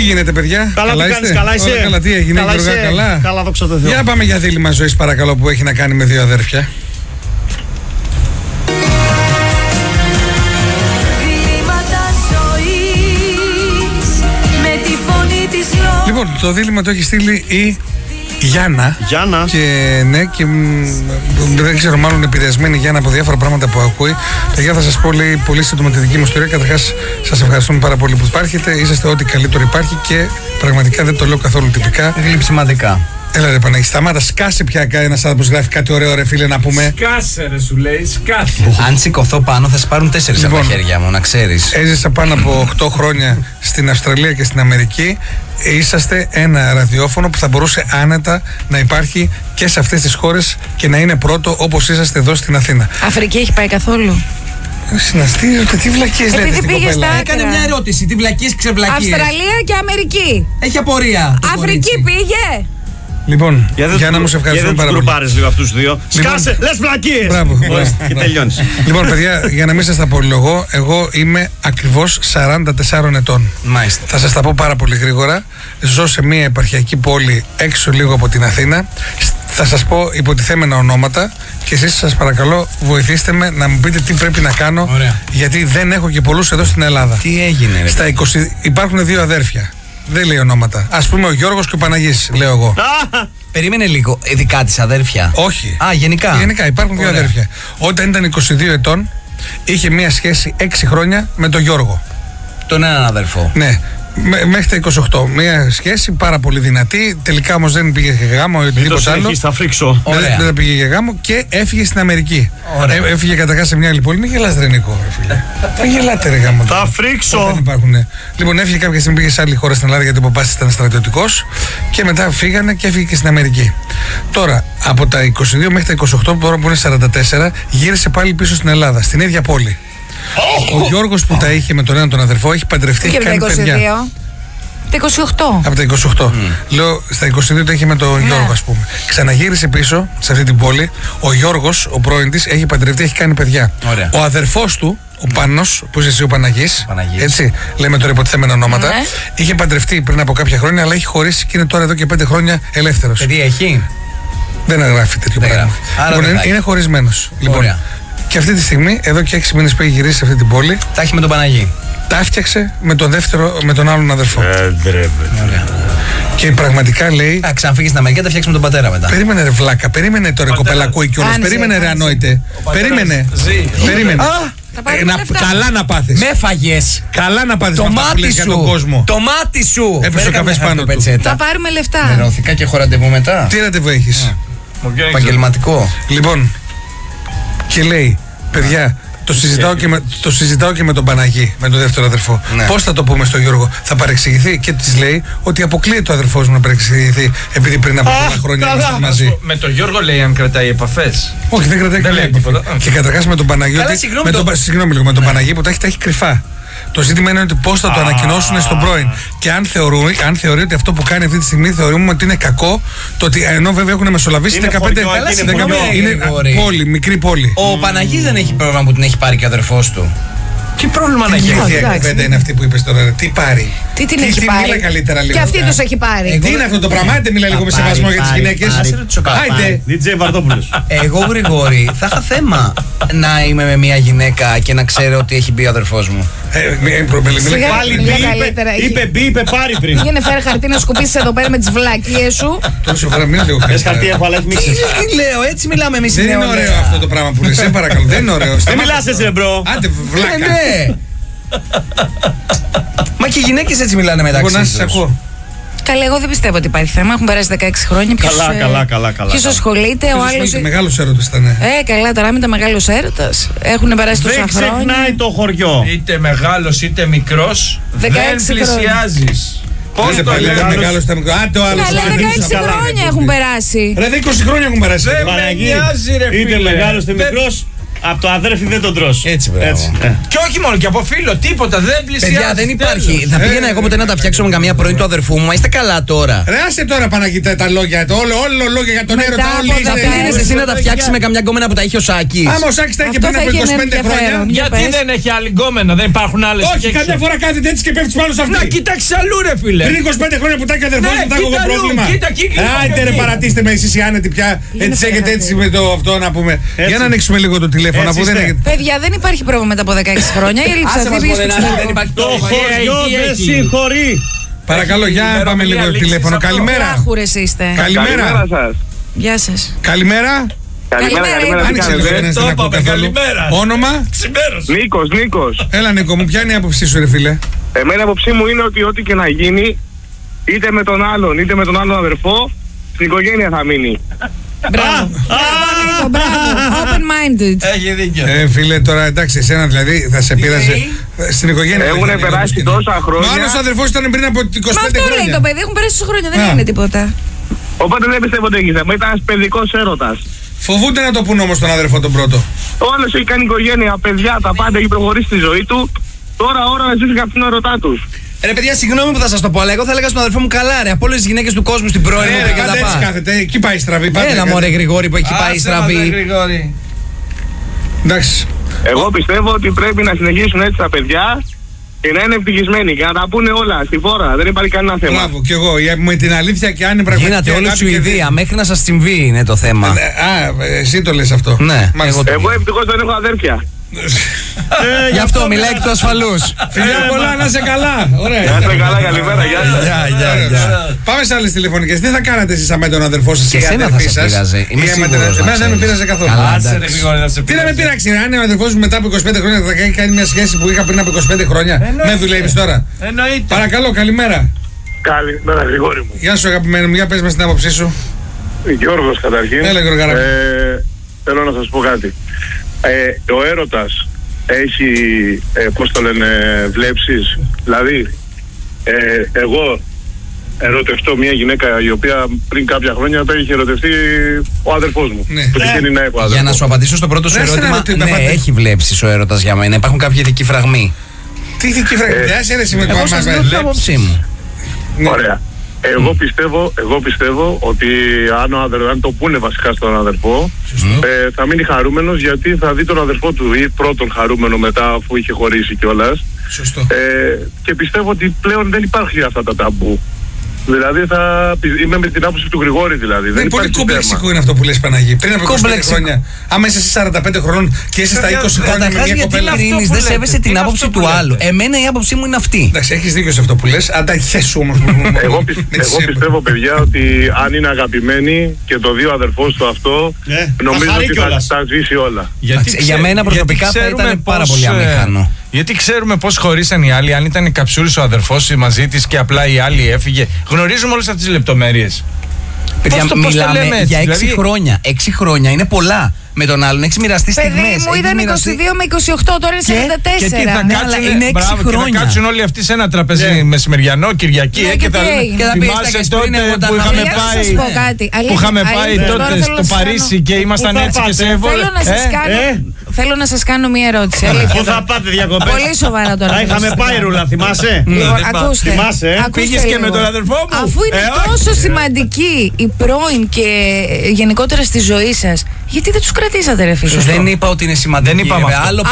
γίνεται, παιδιά? Καλά, τι κάνεις, καλά είσαι? Όλα καλά, τι έγινε, Γιώργα, καλά? Καλά, δόξα τω Θεώ. Για πάμε για δίλημμα ζωής, παρακαλώ, που έχει να κάνει με δύο αδέρφια. Λοιπόν, το δίλημμα το έχει στείλει η Γιάννα. Και ναι, και δεν ξέρω, μάλλον επηρεασμένη Γιάννα από διάφορα πράγματα που ακούει. Παιδιά, θα σας πω πολύ σύντομα τη δική μου ιστορία. Καταρχάς, σας ευχαριστούμε πάρα πολύ που υπάρχετε. Είσαστε ό,τι καλύτερο υπάρχει και πραγματικά δεν το λέω καθόλου τυπικά. Γλυψιματικά. Έλα ρε Παναγί, σταμάτα, σκάσε πια ένας άνθρωπος γράφει κάτι ωραίο, ρε φίλε, να πούμε. Σκάσε ρε, σου λέει, σκάσε. Αν σηκωθώ πάνω θα σε πάρουν 4 από τα χέρια μου, να ξέρεις. Έζησα πάνω από 8 χρόνια στην Αυστραλία και στην Αμερική. Είσαστε ένα ραδιόφωνο που θα μπορούσε άνετα να υπάρχει και σε αυτές τις χώρες και να είναι πρώτο όπως είσαστε εδώ στην Αθήνα. Αφρική έχει πάει καθόλου? Συναστήρετε, τι βλακίες λέτε στην κοπέλα. Έκανε μια ερώτηση, τι βλακίες ξεβλακίες. Αυστραλία και Αμερική. Έχει απορία. Αφρική πήγε. Λοιπόν, για να μου σε ευχαριστούμε πάρα πολύ. Για να τους λίγο αυτούς τους δύο. Σκάσε, λες βλακίες! Μπράβο. Και τελειώνεις. Λοιπόν, παιδιά, για να μην σας τα απολογώ, εγώ είμαι ακριβώς 44 ετών. Μάλιστα. Θα σας τα πω πάρα πολύ γρήγορα. Ζω σε μια επαρχιακή πόλη έξω λίγο από την Αθήνα. Θα σας πω υποτιθέμενα ονόματα και εσείς σας παρακαλώ βοηθήστε με να μου πείτε τι πρέπει να κάνω. Ωραία. Γιατί δεν έχω και πολλούς εδώ στην Ελλάδα. Τι έγινε, ρε? Στα 20 υπάρχουν δύο αδέρφια. Δεν λέει ονόματα. Ας πούμε ο Γιώργος και ο Παναγής, λέω εγώ. Περίμενε λίγο. Δικά της αδέρφια? Όχι. Γενικά. Γενικά υπάρχουν δύο αδέρφια. Όταν ήταν 22 ετών, είχε μία σχέση 6 χρόνια με τον Γιώργο. Τον έναν αδερφό. Ναι. Μέχρι τα 28. Μία σχέση πάρα πολύ δυνατή. Τελικά όμως δεν πήγε για γάμο ή οτιδήποτε άλλο. Θα φρίξω. Δεν πήγε για γάμο και έφυγε στην Αμερική. Έφυγε καταρχάς σε μια άλλη πόλη. Μην γελάς, ρε Νίκο. Μην γελάτε, ρε γάμο. Θα φρίξω. Δεν υπάρχουν. Λοιπόν, έφυγε κάποια στιγμή, πήγε σε άλλη χώρα στην Ελλάδα γιατί ο παπάς ήταν στρατιωτικός. Και μετά φύγανε και έφυγε και στην Αμερική. Τώρα, από τα 22 μέχρι τα 28, τώρα που είναι 44, γύρισε πάλι πίσω στην Ελλάδα, στην ίδια πόλη. Ο Γιώργος που τα είχε με τον έναν τον αδερφό έχει παντρευτεί και κάνει παιδιά. Τα 28. Από τα 28. Λέω στα 22 το είχε με τον Γιώργο, ας πούμε. Ξαναγύρισε πίσω σε αυτή την πόλη. Ο Γιώργος, ο πρώην της, έχει παντρευτεί, έχει κάνει παιδιά. Ωραία. Ο αδερφός του, ο Πάνος, που είσαι εσύ ο Παναγής, έτσι, λέμε τώρα υποτιθέμενα ονόματα, είχε παντρευτεί πριν από κάποια χρόνια, αλλά έχει χωρίσει και είναι τώρα εδώ και 5 χρόνια ελεύθερος. Παιδί έχει? Δεν γράφει τέτοιο πράγμα. Λοιπόν, είναι χωρισμένος. Λοιπόν, και αυτή τη στιγμή, εδώ και 6 μήνες που έχει γυρίσει σε αυτή την πόλη, τα έχει με τον Παναγί. Τα έφτιαξε με τον δεύτερο, με τον άλλον αδερφό. Και πραγματικά λέει. Ξαναφύγει στην Αμερική, τα φτιάξει με τον πατέρα μετά. Περίμενε, ρε βλάκα, περίμενε τώρα κοπελακούι κιόλας. Περίμενε, ρε ανόητε. Περίμενε. Καλά να πάθεις. Με φαγες. Καλά να πάθεις. Το μάτι σου. Το μάτι σου. Έφερε ο καφές πάνω του. Θα πάρουμε λεφτά. Νερωθήκα και έχω ραντεβού μετά. Τι ραντεβού έχεις? Επαγγελματικό. Λοιπόν, και λέει, παιδιά, το συζητάω και με τον Παναγί, με τον δεύτερο αδερφό. Ναι. Πώς θα το πούμε στον Γιώργο? Θα παρεξηγηθεί? Και της λέει ότι αποκλείεται ο αδερφός μου να παρεξηγηθεί επειδή πριν από πολλά χρόνια ήμασταν μαζί. Με τον Γιώργο λέει αν κρατάει επαφές. Όχι, δεν κρατάει καμία επαφή. Και καταρχάς με τον Παναγί. Συγγνώμη λίγο, με τον Παναγί που τα έχει κρυφά. Το ζήτημα είναι ότι πώς θα το ανακοινώσουν στον πρώην. Και αν θεωρεί ότι αυτό που κάνει αυτή τη στιγμή θεωρούμε ότι είναι κακό, το ότι ενώ βέβαια έχουν μεσολαβήσει 15. Είναι πόλη, μικρή πόλη. Ο Παναγής δεν έχει πρόβλημα που την έχει πάρει και ο αδερφός του. Τι πρόβλημα να έχει? Τι κουβέντα είναι αυτή που είπες τώρα? Τι πάρει? Τι την έχει πάρει? Μίλα καλύτερα λίγο. Και αυτή τους έχει πάρει. Τι είναι αυτό το πράγμα? Άντε, μιλά λίγο με σεβασμό για τις γυναίκες. Άντε. DJ Βαρδόπουλος. Εγώ, Γρηγόρη, θα είχα θέμα να είμαι με μια γυναίκα και να ξέρω ότι έχει μπει ο αδερφός μου. Είπε μπει, είπε πάρει πριν. Πήγαινε φέρε χαρτί να σκουπίσεις εδώ πέρα με τις βλακίες σου. Τόσο φορά μην λέω χαρτί. Χαρτί έχω, αλλά έχει μίξεις. Τι λέω, έτσι μιλάμε εμείς. Δεν είναι ωραίο αυτό το πράγμα που λες, σε παρακαλώ. Δεν είναι ωραίο. Δεν μιλάς έτσι, μπρο. Άντε, βλάκα. Μα και οι γυναίκες έτσι μιλάνε μεταξύ τους. Καλά, εγώ δεν πιστεύω ότι υπάρχει θέμα. Έχουν περάσει 16 χρόνια. Καλά. Ποιος ασχολείται, ο άλλος. Μεγάλος έρωτας ήταν. Καλά, τώρα μετά μεγάλος έρωτας. Έχουν περάσει τόσα χρόνια. Δεν ξεχνάει το χωριό. Είτε μεγάλος είτε μικρός, δεν πλησιάζεις. Πώς το λέτε μεγάλος είτε μικρός? Άντε ο άλλος. Καλά, 16 χρόνια έχουν περάσει. Ρε, 20 χρόνια έχουν περάσει. Δεν με νοιάζει, ρε φίλε. Είτε μεγάλος είτε μικρός. Από το αδέρφι δεν τον τρως. Έτσι, μπράβο. Και όχι μόνο, και από φίλο, τίποτα, δεν πλησιάζει. Παιδιά, δεν υπάρχει. Θα πήγαινα εγώ ποτέ να τα φτιάξω με καμία πρώην του αδερφού μου. Μα είστε καλά τώρα. Ρε, άσε τώρα Παναγιτά τα λόγια. Όλο λόγια για τον έρωτα. Όλοι Θα πήγαινες εσύ να τα φτιάξεις με καμιά γκόμενα που τα έχει ο Σάκης. Άμα ο Σάκης τα είχε πριν από 25 χρόνια. Γιατί δεν έχει άλλη γκόμενα, δεν υπάρχουν άλλες. Όχι, καμιά φορά κάθεται έτσι και πέφτει πάνω σε αυτή. Να κοιτάξεις αλλού, ρε φίλε. Πριν 25 χρόνια που τα έχει αδερφός μου, τα έχω πρόβλημα. Άιτε ρε, παρατήστε με εσείς οι άνετοι πια. Έτσι έχετε έτσι με το αυτό να πούμε. Για να ανοίξουμε λίγο το τηλέφωνο που δεν έχετε. Παιδιά, δεν υπάρχει πρόβλημα μετά από 16 χρόνια. Η λειψαδίδη το χωριό δεν συγχωρεί. Παρακαλώ, για πάμε λίγο το τηλέφωνο. Καλημέρα. Άχουρες είστε. Καλημέρα. Γεια σας. Καλημέρα. Άνοιξε λίγο να στην ακούω καθόλου. Όνομα. Νίκος. Έλα Νίκο μου, ποια είναι η άποψή σου ρε φίλε? Εμένα η άποψή μου είναι ότι ό,τι και να γίνει, είτε με τον άλλον είτε με τον άλλον αδερφό, στην οικογένεια θα μείνει. Μπράβο. Open minded. Έχει δίκιο. Φίλε, τώρα εντάξει, εσένα δηλαδή θα σε πείραζε στην οικογένεια. Έχουν περάσει τόσα χρόνια. Ο άλλος αδερφός ήταν πριν από 25 χρόνια. Μα αυτό λέει το παιδί, έχουν περάσει τόσα χρόνια, δεν είναι τίποτα. Οπότε δεν πιστεύω ότι έγινε. Ήταν ένας παιδικός έρωτας. Φοβούνται να το πούν όμως τον αδερφό τον πρώτο. Όλος έχει κάνει οικογένεια, παιδιά, τα πάντα, έχει προχωρήσει στη ζωή του. Τώρα ώρα να ζήσει κάποιον ερωτά τους. Ρε παιδιά, συγγνώμη που θα σας το πω, αλλά εγώ θα έλεγα στον αδερφό μου καλά, ρε. Από όλες τις γυναίκες του κόσμου στην πρώην μου και τα έτσι κάθεται, εκεί πάει στραβή. Έλα μωρέ Γρηγόρη που εκεί πάει στραβή. Εντάξει. Εγώ πιστεύω ότι πρέπει να συνεχίσουν έτσι τα παιδιά και να είναι ευτυχισμένοι και να τα πούνε όλα στη φόρα. Δεν υπάρχει κανένα θέμα. Μπράβο, κι εγώ. Με την αλήθεια και αν είναι πραγματικά. Γίνατε όλη Σουηδία, μέχρι να σας συμβεί είναι το θέμα. Εσύ το λες αυτό. Ναι. Εγώ ευτυχώς δεν έχω αδέρφια. Γι' αυτό μιλάει εκ του ασφαλούς. Φιλιά πολλά, να είσαι καλά. Ωραία. Να είστε καλά, καλημέρα. Γεια σας. Πάμε σε άλλες τηλεφωνικές. Τι θα κάνατε εσείς με τον αδερφό σας και η αδερφή σας? Είμαι σίγουρος. Εμένα δεν με πείραζε καθόλου. Τι να με πείραξε, αν ο αδερφός μου μετά από 25 χρόνια θα κάνει μια σχέση που είχα πριν από 25 χρόνια. Με δουλεύεις τώρα? Εννοείται. Παρακαλώ, καλημέρα. Καλημέρα, Γρηγόρη μου. Γεια σου αγαπημένο μου, για πες μας την άποψή σου. Γιώργος καταρχήν. Έλα Γιώργο. Θέλω να σας πω κάτι. Ο έρωτας έχει, πώς το λένε, βλέψεις. Δηλαδή, εγώ ερωτευτώ μια γυναίκα η οποία πριν κάποια χρόνια το είχε ερωτευτεί ο αδερφός μου. Ναι. Που τυχαίνει να έχω αδερφό. Για να σου απαντήσω στο πρώτο σου ερώτημα, ναι, έχει βλέψεις ο έρωτας για μένα. Υπάρχουν κάποιοι ειδικοί φραγμοί. Τι ειδικοί φραγμοί? Εγώ σας λέω την άποψή μου. Ωραία. Εγώ πιστεύω ότι αν το πούνε βασικά στον αδερφό, θα μείνει χαρούμενος, γιατί θα δει τον αδερφό του ή πρώτον χαρούμενο μετά αφού είχε χωρίσει κιόλας. Σωστό. Και πιστεύω ότι πλέον δεν υπάρχει αυτά τα ταμπού. Δηλαδή είμαι με την άποψη του Γρηγόρη δηλαδή. Δεν πολύ κομπλεξικό είναι αυτό που λες Παναγί. Πριν από 25 χρόνια. Άμα είσαι 45 χρονών και είσαι στα 20 χρόνια με μια κοπέλα. Δεν σέβεσαι την άποψη του άλλου. Εμένα η άποψή μου είναι αυτή. Εντάξει, έχεις δίκιο σε αυτό που λες. Ανταχέσου όμως. Εγώ πιστεύω παιδιά ότι αν είναι αγαπημένοι και το δύο αδερφός του αυτό, νομίζω ότι θα τα ζήσει όλα. Για μένα προσωπικά θα ήταν πάρα πολύ αμήχανο. Γιατί ξέρουμε πώς χωρίσαν οι άλλοι, αν ήταν η καψούρης ο αδερφός μαζί της και απλά η άλλη έφυγε. Γνωρίζουμε όλες αυτές τις λεπτομέρειες. Παιδιά, μιλάμε για 6 χρόνια. 6 χρόνια είναι πολλά. Με τον άλλον έχεις μοιραστεί στιγμές. Παιδί μου ήταν 22 με 28, τώρα είναι 44. Και τι θα κάτσουν, είναι 6 χρόνια. Και θα κάτσουν όλοι αυτοί σε ένα τραπέζι μεσημεριανό, Κυριακή. Και θα θυμάσαι τότε που είχαμε πάει τότε στο Παρίσι και ήμασταν έτσι και σε έβολε. Θέλω να σας κάνω μία ερώτηση. Πού θα πάτε διακοπές? Πολύ σοβαρά τώρα. Είχαμε πάει ρούλα, θυμάσαι? Ακούστε. Πήγες και με τον αδερφό μου? Αφού είναι τόσο σημαντική η πρώην και γενικότερα στη ζωή σας, γιατί δεν τους κρατήσατε ρε φίλε? Δεν είπα ότι είναι σημαντική. Δεν είπαμε αυτό.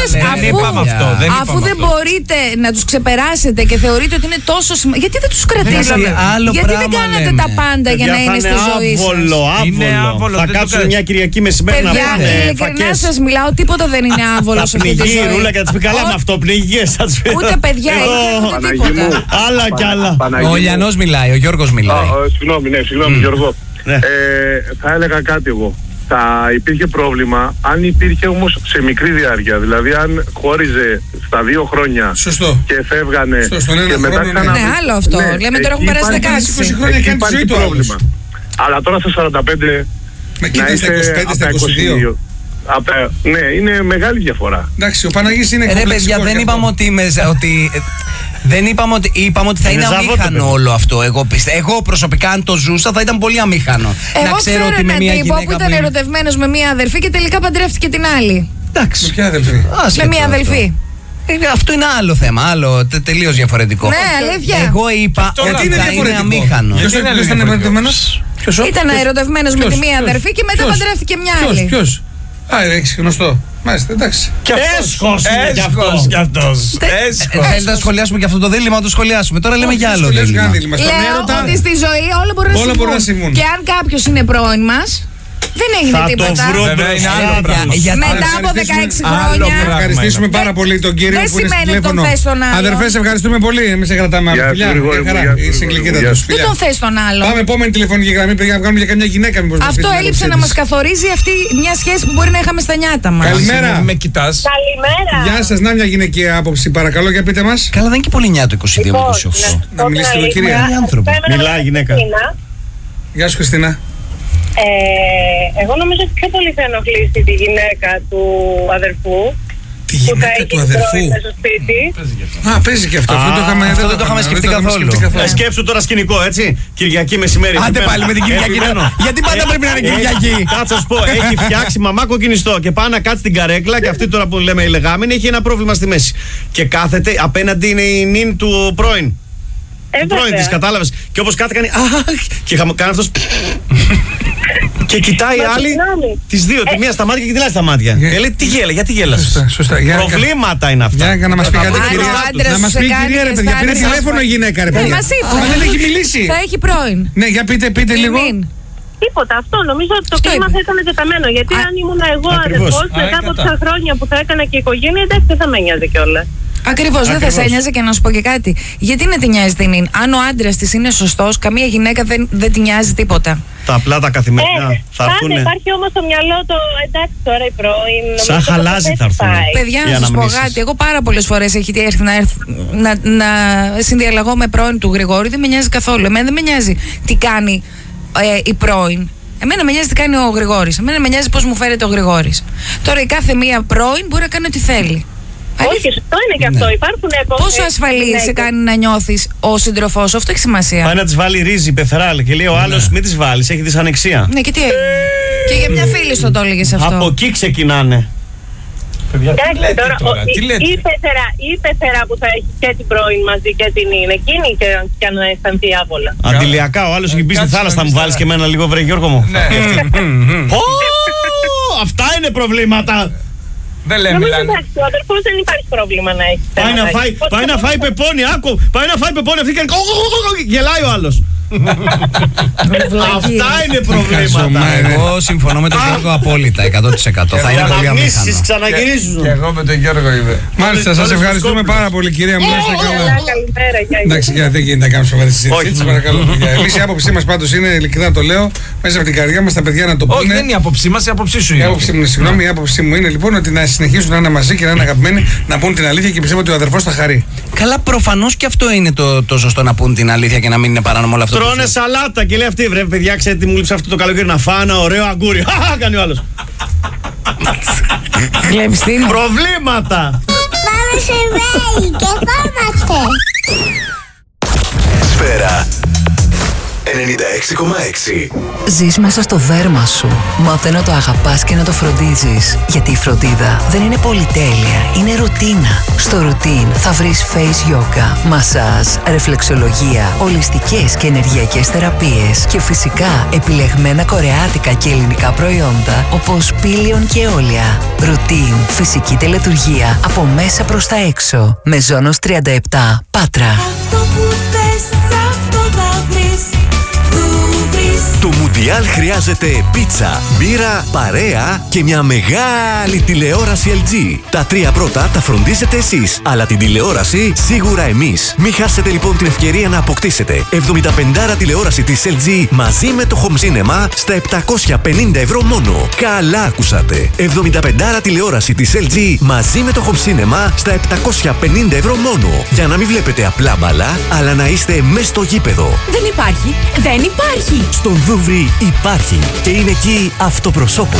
Αφού δεν μπορείτε να τους ξεπεράσετε και θεωρείτε ότι είναι τόσο σημαντική, γιατί δεν τους κρατήσατε? Γιατί δεν κάνατε τα πάντα για να είναι στη ζωή σας? Άβολο. Θα κάτσουν μια Κυριακή μεσημέρι να παιδιά, πούνε ειλικρινά σας μιλάω, τίποτα δεν είναι άβολο σε αυτή τη ζωή. Ρούλα και θα τους πει καλά με αυτό, πνιγίες θα τους πει. Ούτε παιδιά, ούτε τίποτα. Άλλα κι άλλα. Ο Λιανός μιλάει, ο Γιώργος μιλάει. Συγγνώμη Γιώργο. Θα έλεγα κάτι εγώ. Θα υπήρχε πρόβλημα αν υπήρχε όμως σε μικρή διάρκεια. Δηλαδή αν χώριζε στα 2 χρόνια. Σωστό. Και φεύγανε και μετά ξανά. Ναι, άλλο αυτό. Λέμε τώρα έχουν περάσει 16 χρόνια και υπάρχει πρόβλημα. Αλλά τώρα στα 45 με κοίτα στα 25, στα 22. Ναι, είναι μεγάλη διαφορά. Εντάξει, ο Παναγής είναι κομπλεξικός. Ρε παιδιά, δεν είπαμε ότι δεν είπαμε ότι θα είναι αμήχανο όλο αυτό. Εγώ προσωπικά, αν το ζούσα, θα ήταν πολύ αμήχανο. Εγώ ξέρω έναν τύπο που ήταν ερωτευμένος με μία αδερφή και τελικά παντρεύτηκε την άλλη. Εντάξει. Με ποια αδελφή? Με μία αδελφή. Αυτό είναι άλλο θέμα, άλλο τελείως διαφορετικό. Ναι, αλήθεια. Εγώ είπα ότι θα είναι αμήχανο. Ποιος ήταν ερωτευμένος? Ήταν ερωτευμένος με τη μία αδερφή και μετά παντρεύτηκε μια άλλη. Ποιος? Έχεις γνωστό. Μάλιστα, εντάξει. Έσχος είναι κι αυτός. Θέλετε να σχολιάσουμε και αυτό το δίλημμα, να το σχολιάσουμε. Τώρα λέμε για άλλο δίλημμα. Λέω ότι στη ζωή όλα μπορούν να συμβούν. Και αν κάποιος είναι πρώην μας, δεν έγινε τίποτα. Θα το βρω μπροστά. Μετά από 16 χρόνια. Να ευχαριστήσουμε πάρα πολύ τον κύριο που είναι στο τηλέφωνο. Αδερφές, ευχαριστούμε πολύ. Εμείς σε κρατάμε. Φιλιά, είσαι γλυκύτατος. Δεν τον θες τον άλλο. Πάμε επόμενη τηλεφωνική γραμμή. Πήγαμε να βγάλουμε για καμιά γυναίκα. Αυτό έλειψε να μας καθορίζει αυτή μια σχέση που μπορεί να είχαμε στα νιάτα μας. Καλημέρα. Με κοιτάς. Καλημέρα. Γεια σας, να μια γυναικεία άποψη, παρακαλώ, για πείτε μας. Καλά, δεν είναι και πολύ νιά το 22 με 28. Να μιλήσετε με κυρία. Μιλάει γυναίκα. Γεια σου, Χριστίνα. Εγώ νομίζω ότι πιο πολύ θα ενοχλήσει τη γυναίκα του αδερφού. Τη γυναίκα του αδερφού. Στο σπίτι. Παίζει και αυτό. Αυτό δεν το είχαμε σκεφτεί καθόλου. Σκέψου τώρα σκηνικό, έτσι. Κυριακή μεσημέρι. Άντε πάλι με την Κυριακή. Γιατί πάντα πρέπει να είναι Κυριακή. Κάτσε να σου πω, έχει φτιάξει μαμά κοκκινιστό και πάει να κάτσει στην καρέκλα και αυτή τώρα που λέμε η λεγάμινη έχει ένα πρόβλημα στη μέση. Και κάθεται, απέναντι είναι η νυν του πρώην. Του πρώην της, κατάλαβες. Και όπως κάτι κάνει. Και κάνει αυτός. Και κοιτάει η άλλη τις δύο, τη μία στα μάτια και την άλλη στα μάτια. Και λέει τι γέλα, γιατί γέλασες? Σωστά. Προβλήματα είναι αυτά. Για να μας πει κάτι κυρία. Να μας πει κυρία, ρε παιδιά. Πήρε τηλέφωνο η γυναίκα, ρε παιδιά. Μα δεν έχει μιλήσει. Θα έχει πρώην. Ναι, για πείτε λίγο. Τίποτα, αυτό νομίζω ότι το κλίμα θα ήταν τεταμένο. Γιατί αν ήμουν εγώ αδερφός, μετά από τόσα χρόνια που θα έκανα και η οικογένεια, εντάξει, δεν θα με νοιάζει κιόλας. Ακριβώς, δεν θα σε ένοιαζε. Και να σου πω και κάτι. Γιατί να τη νοιάζει την είναι? Αν ο άντρας της είναι σωστός, καμία γυναίκα δεν τη νοιάζει τίποτα. Τα απλά τα καθημερινά θα έρθουν. Υπάρχει όμως στο μυαλό το εντάξει τώρα η πρώην. Σαν χαλάζει θα έρθουν. Παιδιά, να σας πω κάτι. Εγώ πάρα πολλές φορές έχει έρθει να συνδιαλλαγώ με πρώην του Γρηγόρη. Δεν με νοιάζει καθόλου. Εμένα δεν με νοιάζει τι κάνει η πρώην. Εμένα με νοιάζει τι κάνει ο Γρηγόρης. Εμένα με νοιάζει πώς μου φέρεται ο Γρηγόρης. Τώρα η κάθε μία πρώην μπορεί να κάνει ό,τι θέλει. Όχι, σωστό είναι και αυτό. Υπάρχουν πόσο ασφαλή σε κάνει να νιώθεις ο σύντροφός σου, αυτό έχει σημασία. Πάει να της βάλει ρύζι, πεθεράλ και λέει ο άλλος μην της βάλεις, έχει δυσανεξία. Ναι, και τι έγινε? Και για μια φίλη σου το έλεγες αυτό. Από εκεί ξεκινάνε. Η πεθερά που θα έχει και την πρώην μαζί και την είναι εκείνη και να αισθανθεί άβολα. Αντιλιακά, ο άλλος έχει μπει στη θάλασσα, θα μου βάλεις και εμένα λίγο, βρε Γιώργο μου. Αυτά είναι προβλήματα. Δεν λέμε, εντάξει, ο αδερφός δεν υπάρχει πρόβλημα να έχει. Πάει να φάει πεπόνι, άκου. Πάει να φάει πεπόνι, αυτή και γελάει ο άλλος. Αυτά είναι προβλήματα. Εγώ συμφωνώ με τον Γιώργο απόλυτα, 100%. Θα είναι πολύ αμήχανο. Ξαναγυρίζουν. Και εγώ με τον Γιώργο είμαι. Μάλιστα, σας ευχαριστούμε πάρα πολύ, κυρία μου. Καλημέρα. Εντάξει, δεν γίνεται να κάνουμε σοβαρή συζήτηση. Παρακαλώ. Εμείς η άποψή μας πάντως είναι, ειλικρινά το λέω, μέσα από την καρδιά μας τα παιδιά να το πούνε. Όχι, δεν είναι η άποψή μας, η άποψή σου είναι. Η άποψή μου είναι λοιπόν ότι να συνεχίσουν να είναι μαζί και να είναι αγαπημένοι, να πούν την αλήθεια και πιστεύω ότι ο αδερφός θα χαρεί. Καλά, προφανώς και αυτό είναι το σωστό, να πούν την αλήθεια και να μην είναι παράνομο όλο αυτό. Τρώνε σαλάτα και λέει αυτή, βρε παιδιά, ξέρετε τι μου λείψε αυτό το καλοκαίρι, να φάω ένα ωραίο αγκούρι. Κάνει ο άλλος. Προβλήματα. Πάμε σε βέλη και κόμαστε. Σφαίρα 96,6. Ζεις μέσα στο δέρμα σου. Μάθε να το αγαπάς και να το φροντίζεις. Γιατί η φροντίδα δεν είναι πολυτέλεια, είναι ρουτίνα. Στο ρουτίν θα βρεις face yoga, μασάζ, ρεφλεξολογία, ολιστικές και ενεργειακές θεραπείες και φυσικά επιλεγμένα κορεάτικα και ελληνικά προϊόντα όπως πήλιον και όλια. Ρουτίν, φυσική τελετουργία από μέσα προς τα έξω. Μεζόνος 37, Πάτρα. Αυτό που θες, αυτό θα βρεις. Το Μουντιάλ χρειάζεται πίτσα, μπύρα, παρέα και μια μεγάλη τηλεόραση LG. Τα τρία πρώτα τα φροντίζετε εσείς, αλλά την τηλεόραση σίγουρα εμείς. Μην χάσετε λοιπόν την ευκαιρία να αποκτήσετε 75 τηλεόραση της LG μαζί με το Home Cinema στα 750 ευρώ μόνο. Καλά ακούσατε! 75 τηλεόραση της LG μαζί με το Home Cinema στα 750 ευρώ μόνο. Για να μην βλέπετε απλά μπαλά, αλλά να είστε μες στο γήπεδο. Δεν υπάρχει! Δεν υπάρχει! Στον Δούβρι υπάρχει και είναι εκεί αυτοπροσώπο.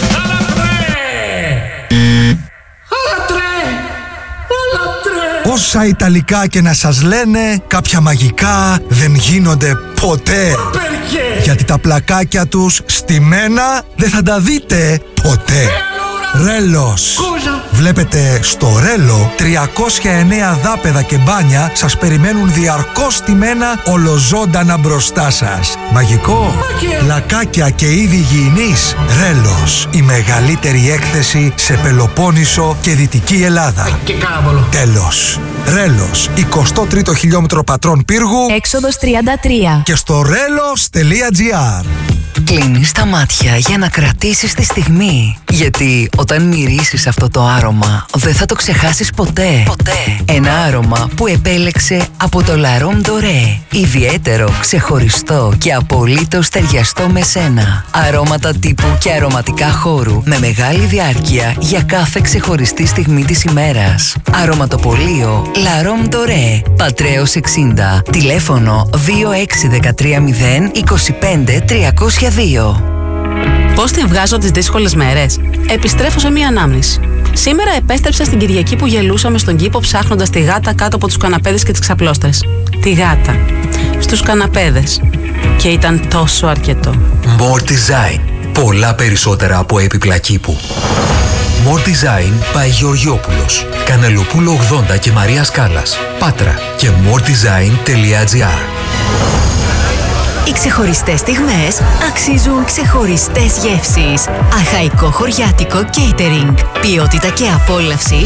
Όσα όσα ιταλικά και να σας λένε, κάποια μαγικά δεν γίνονται ποτέ. Γιατί τα πλακάκια τους στημένα δεν θα τα δείτε ποτέ. Ρέλος. Βλέπετε, στο Ρέλο 309 δάπεδα και μπάνια σας περιμένουν διαρκώς στημένα ολοζώντανα μπροστά σας. Μαγικό. Λακάκια και είδη υγιεινής. Ρέλος. Η μεγαλύτερη έκθεση σε Πελοπόννησο και Δυτική Ελλάδα. Τέλος. Ρέλος. 23ο χιλιόμετρο πατρών πύργου. Έξοδος 33. Και στο relos.gr. Κλείνεις τα μάτια για να κρατήσεις τη στιγμή. Γιατί όταν μυρίσεις αυτό το άρωμα, δεν θα το ξεχάσεις ποτέ. Ένα άρωμα που επέλεξε από το La Rome Doré. Ιδιαίτερο, ξεχωριστό και απολύτως ταιριαστό με σένα. Αρώματα τύπου και αρωματικά χώρου με μεγάλη διάρκεια για κάθε ξεχωριστή στιγμή της ημέρας. Αρωματοπωλείο La Rome Doré. Πατρέως 60. Τηλέφωνο 26130 25 302. Πώς τη βγάζω τις δύσκολες μέρες? Επιστρέφω σε μία ανάμνηση. Σήμερα επέστρεψα στην Κυριακή που γελούσαμε στον κήπο ψάχνοντας τη γάτα κάτω από τους καναπέδες και τις ξαπλώστρες. Τη γάτα. Στους καναπέδες. Και ήταν τόσο αρκετό. More Design. Πολλά περισσότερα από έπιπλα κήπου. More Design by Γεωργιόπουλος. Κανελοπούλο 80 και Μαρία Σκάλας. Πάτρα και moredesign.gr. Οι ξεχωριστές στιγμές αξίζουν ξεχωριστές γεύσεις. Αχαϊκό χωριάτικο catering. Ποιότητα και απόλαυση